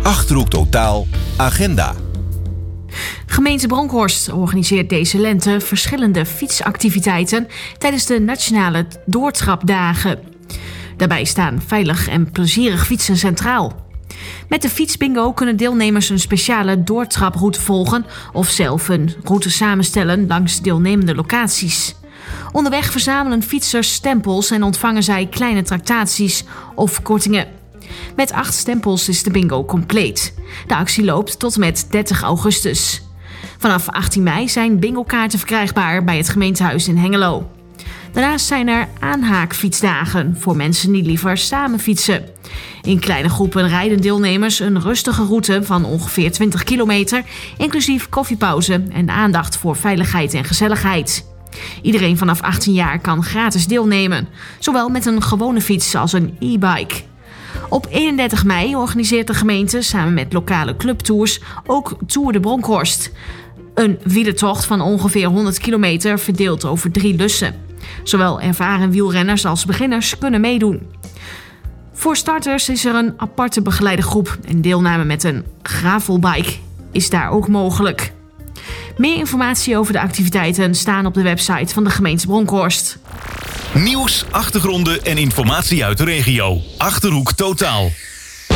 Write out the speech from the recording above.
Achterhoek Totaal Agenda. Gemeente Bronkhorst organiseert deze lente verschillende fietsactiviteiten tijdens de Nationale Doortrapdagen. Daarbij staan veilig en plezierig fietsen centraal. Met de fietsbingo kunnen deelnemers een speciale doortraproute volgen of zelf een route samenstellen langs deelnemende locaties. Onderweg verzamelen fietsers stempels en ontvangen zij kleine tractaties of kortingen. Met 8 stempels is de bingo compleet. De actie loopt tot en met 30 augustus. Vanaf 18 mei zijn bingokaarten verkrijgbaar bij het gemeentehuis in Hengelo. Daarnaast zijn er aanhaakfietsdagen voor mensen die liever samen fietsen. In kleine groepen rijden deelnemers een rustige route van ongeveer 20 kilometer, inclusief koffiepauze en aandacht voor veiligheid en gezelligheid. Iedereen vanaf 18 jaar kan gratis deelnemen, zowel met een gewone fiets als een e-bike. Op 31 mei organiseert de gemeente samen met lokale clubtours ook Tour de Bronkhorst. Een wielertocht van ongeveer 100 kilometer verdeeld over 3 lussen. Zowel ervaren wielrenners als beginners kunnen meedoen. Voor starters is er een aparte begeleide groep en deelname met een gravelbike is daar ook mogelijk. Meer informatie over de activiteiten staan op de website van de gemeente Bronkhorst. Nieuws, achtergronden en informatie uit de regio. Achterhoek Totaal.